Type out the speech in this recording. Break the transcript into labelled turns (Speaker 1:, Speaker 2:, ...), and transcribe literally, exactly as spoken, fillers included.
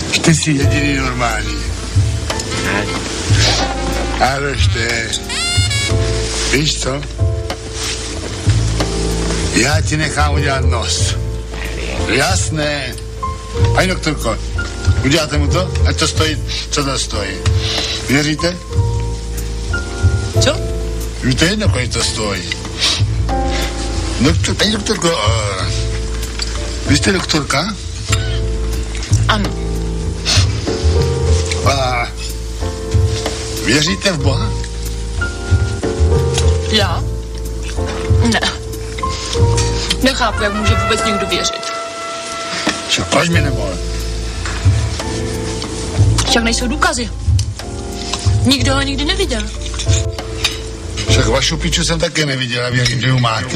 Speaker 1: Ty jsi jediný normální. Arošte. Víš co? Já ti nechám udělat nos. Jasné. Pani doktorko, uděláte mu to? Ať to stojí, co to stojí. Věříte?
Speaker 2: Co?
Speaker 1: Víte jedno, kolik to stojí. Doktor, paní doktorko, uh, vy jste doktorka?
Speaker 2: Ano.
Speaker 1: A věříte v Boha?
Speaker 2: Já? Ne. Nechápu, jak může vůbec někdo věřit.
Speaker 1: Však proč mi nemohl?
Speaker 2: Však nejsou důkazy. Nikdo ho nikdy neviděl.
Speaker 1: Však vašu piču jsem také neviděl a věřím, že ho máte.